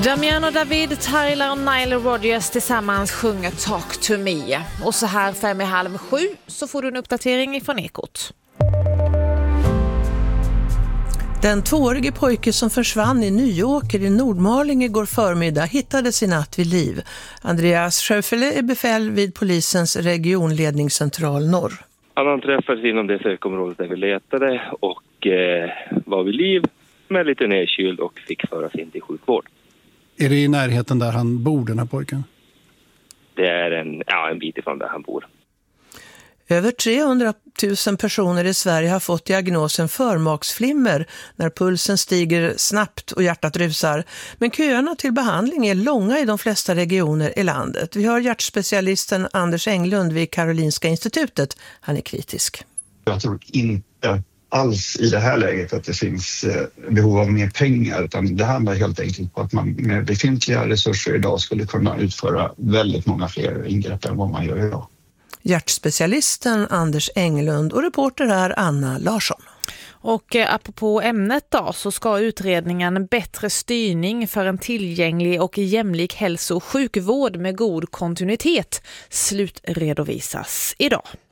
Damian och David, Tyler och Nile Rodgers tillsammans sjunger Talk to Me. Och så här 6:30 så får du en uppdatering från Ekot. Den 2-årige pojke som försvann i Nyåker i Nordmaling igår förmiddag hittades i natt vid liv. Andreas Schöffele är befäl vid polisens regionledningscentral norr. Han träffades inom det sökområdet där vi letade och var vid liv med lite nedkyld och fick föras in till sjukvård. Är det i närheten där han bor, den här pojken? Det är en bit ifrån där han bor. Över 300 000 personer i Sverige har fått diagnosen förmaksflimmer när pulsen stiger snabbt och hjärtat rusar. Men köerna till behandling är långa i de flesta regioner i landet. Vi har hjärtspecialisten Anders Englund vid Karolinska institutet. Han är kritisk. Jag tror inte alls i det här läget att det finns behov av mer pengar, utan det handlar helt enkelt på att man med befintliga resurser idag skulle kunna utföra väldigt många fler ingrepp än vad man gör idag. Hjärtspecialisten Anders Englund och reporter är Anna Larsson. Och apropå ämnet då, så ska utredningen Bättre styrning för en tillgänglig och jämlik hälso- och sjukvård med god kontinuitet slutredovisas idag.